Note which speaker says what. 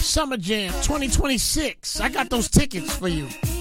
Speaker 1: Summer Jam 2026. I got those tickets for you.